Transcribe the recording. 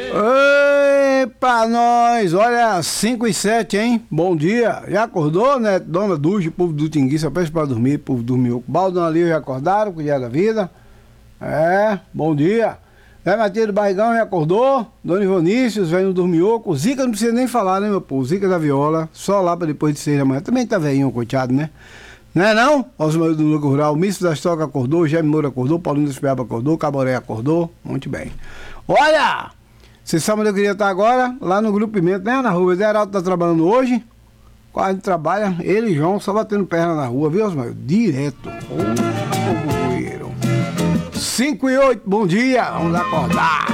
Pra nós, olha, 5 e 7, hein? Bom dia. Já acordou, né? Dona Duge, povo do Tinguiça, peço pra dormir, povo dormiu. Baldo, Dona Lívia já acordaram, com o dia da vida. Bom dia. Matheus do Barrigão já acordou. Dona Ivonícius, velho no dormioco. Zica não precisa nem falar, né, meu povo? Zica da viola, só lá pra depois de 6 da manhã. Também tá velhinho, coitado, né? Não é não? Osmar do Núcleo Rural, Mício das Tocas acordou, Jaime Moura acordou, Paulinho dos Piaba acordou, Caboré acordou. Muito bem. Olha! Você sabe onde eu queria estar agora? Lá no Grupo Pimenta, né, Ana Rua? O Zeraldo tá trabalhando hoje. Quase trabalha, ele e João só batendo perna na rua, viu, Osmar? Direto. Ô, 5 e 8, bom dia, vamos acordar.